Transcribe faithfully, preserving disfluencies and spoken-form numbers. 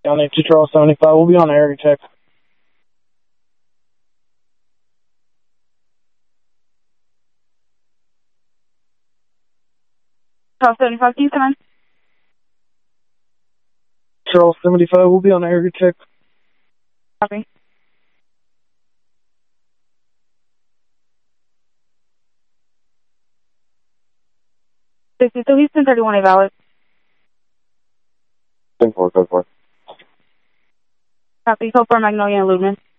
County to Charles seventy-five. We'll be on area check. Charles seventy-five, can you come in? Charles seventy-five, we'll be on area check. Copy. sixty-two Houston, thirty-one A valid. ten four, code four. Copy. Code four, Magnolia and Ludman.